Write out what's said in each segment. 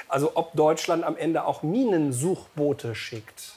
Also ob Deutschland am Ende auch Minensuchboote schickt.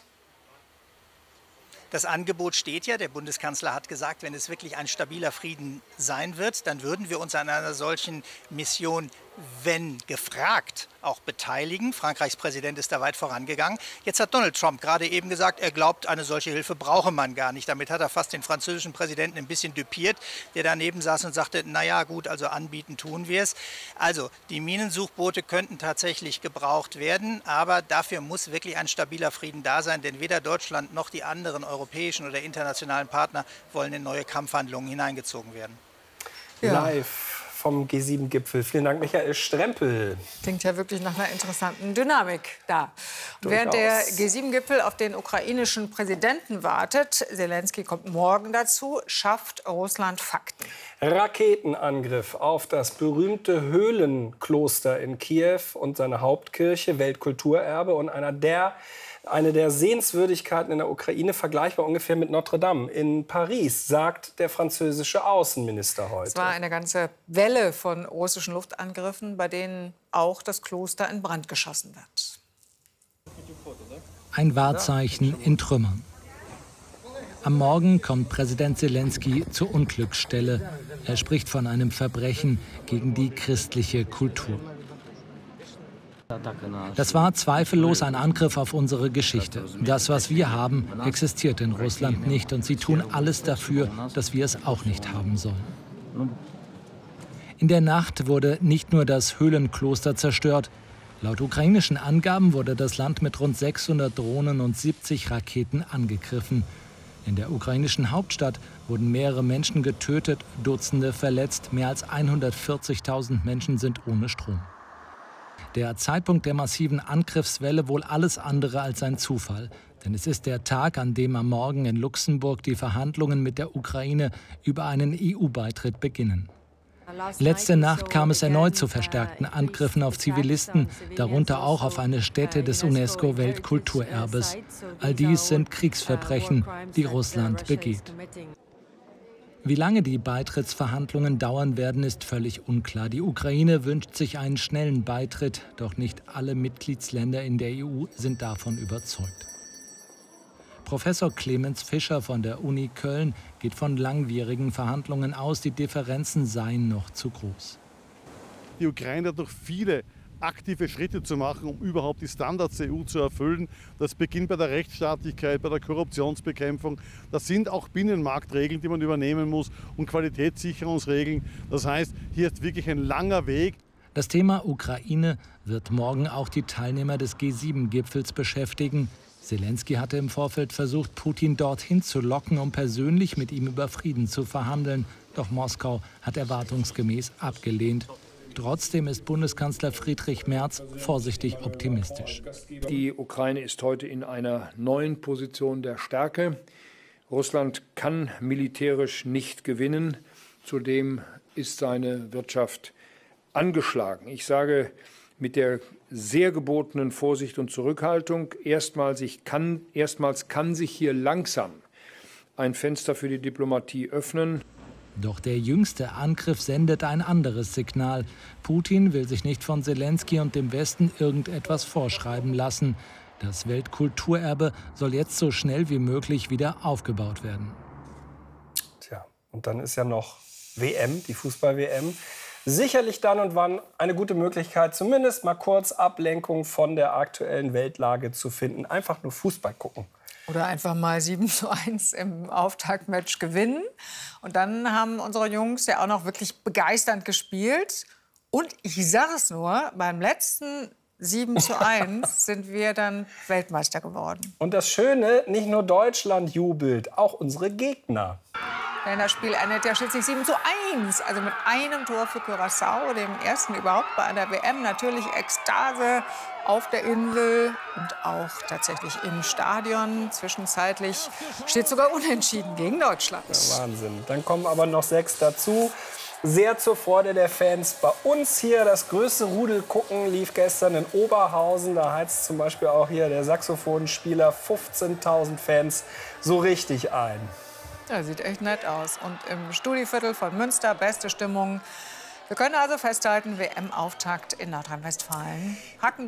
Das Angebot steht ja. Der Bundeskanzler hat gesagt, wenn es wirklich ein stabiler Frieden sein wird, dann würden wir uns an einer solchen Mission, wenn gefragt, auch beteiligen. Frankreichs Präsident ist da weit vorangegangen. Jetzt hat Donald Trump gerade eben gesagt, er glaubt, eine solche Hilfe brauche man gar nicht. Damit hat er fast den französischen Präsidenten ein bisschen düpiert, der daneben saß und sagte, naja gut, also anbieten tun wir es. Also die Minensuchboote könnten tatsächlich gebraucht werden, aber dafür muss wirklich ein stabiler Frieden da sein, denn weder Deutschland noch die anderen europäischen oder internationalen Partner wollen in neue Kampfhandlungen hineingezogen werden. Ja. Live vom G7-Gipfel. Vielen Dank, Michael Strempel. Klingt ja wirklich nach einer interessanten Dynamik da. Während der G7-Gipfel auf den ukrainischen Präsidenten wartet, Zelensky kommt morgen dazu, schafft Russland Fakten. Raketenangriff auf das berühmte Höhlenkloster in Kiew und seine Hauptkirche, Weltkulturerbe und eine der Sehenswürdigkeiten in der Ukraine, vergleichbar ungefähr mit Notre Dame in Paris, sagt der französische Außenminister heute. Es war eine ganze Welle von russischen Luftangriffen, bei denen auch das Kloster in Brand geschossen wird. Ein Wahrzeichen in Trümmern. Am Morgen kommt Präsident Zelensky zur Unglücksstelle. Er spricht von einem Verbrechen gegen die christliche Kultur. Das war zweifellos ein Angriff auf unsere Geschichte. Das, was wir haben, existiert in Russland nicht. Und sie tun alles dafür, dass wir es auch nicht haben sollen. In der Nacht wurde nicht nur das Höhlenkloster zerstört. Laut ukrainischen Angaben wurde das Land mit rund 600 Drohnen und 70 Raketen angegriffen. In der ukrainischen Hauptstadt wurden mehrere Menschen getötet, Dutzende verletzt. Mehr als 140.000 Menschen sind ohne Strom. Der Zeitpunkt der massiven Angriffswelle wohl alles andere als ein Zufall. Denn es ist der Tag, an dem am Morgen in Luxemburg die Verhandlungen mit der Ukraine über einen EU-Beitritt beginnen. Letzte Nacht kam es erneut zu verstärkten Angriffen auf Zivilisten, darunter auch auf eine Stätte des UNESCO-Weltkulturerbes. All dies sind Kriegsverbrechen, die Russland begeht. Wie lange die Beitrittsverhandlungen dauern werden, ist völlig unklar. Die Ukraine wünscht sich einen schnellen Beitritt, doch nicht alle Mitgliedsländer in der EU sind davon überzeugt. Professor Clemens Fischer von der Uni Köln geht von langwierigen Verhandlungen aus. Die Differenzen seien noch zu groß. Die Ukraine hat noch viele aktive Schritte zu machen, um überhaupt die Standards der EU zu erfüllen. Das beginnt bei der Rechtsstaatlichkeit, bei der Korruptionsbekämpfung. Das sind auch Binnenmarktregeln, die man übernehmen muss und Qualitätssicherungsregeln. Das heißt, hier ist wirklich ein langer Weg. Das Thema Ukraine wird morgen auch die Teilnehmer des G7-Gipfels beschäftigen. Zelensky hatte im Vorfeld versucht, Putin dorthin zu locken, um persönlich mit ihm über Frieden zu verhandeln. Doch Moskau hat erwartungsgemäß abgelehnt. Trotzdem ist Bundeskanzler Friedrich Merz vorsichtig optimistisch. Die Ukraine ist heute in einer neuen Position der Stärke. Russland kann militärisch nicht gewinnen. Zudem ist seine Wirtschaft angeschlagen. Ich sage mit der sehr gebotenen Vorsicht und Zurückhaltung, erstmals kann sich hier langsam ein Fenster für die Diplomatie öffnen. Doch der jüngste Angriff sendet ein anderes Signal. Putin will sich nicht von Zelensky und dem Westen irgendetwas vorschreiben lassen. Das Weltkulturerbe soll jetzt so schnell wie möglich wieder aufgebaut werden. Tja, und dann ist ja noch WM, die Fußball-WM. Sicherlich dann und wann eine gute Möglichkeit, zumindest mal kurz Ablenkung von der aktuellen Weltlage zu finden. Einfach nur Fußball gucken. Oder einfach mal 7:1 im Auftaktmatch gewinnen. Und dann haben unsere Jungs ja auch noch wirklich begeisternd gespielt. Und ich sage es nur, beim letzten 7:1 sind wir dann Weltmeister geworden. Und das Schöne, nicht nur Deutschland jubelt, auch unsere Gegner. Denn das Spiel endet ja schließlich 7:1. Also mit einem Tor für Curaçao, dem ersten überhaupt bei einer WM. Natürlich Ekstase auf der Insel und auch tatsächlich im Stadion. Zwischenzeitlich steht sogar unentschieden gegen Deutschland. Ja, Wahnsinn. Dann kommen aber noch 6 dazu. Sehr zur Freude der Fans. Bei uns hier das größte Rudel gucken lief gestern in Oberhausen. Da heizt zum Beispiel auch hier der Saxophonspieler 15.000 Fans so richtig ein. Ja, sieht echt nett aus. Und im Studiviertel von Münster beste Stimmung. Wir können also festhalten, WM-Auftakt in Nordrhein-Westfalen. Haken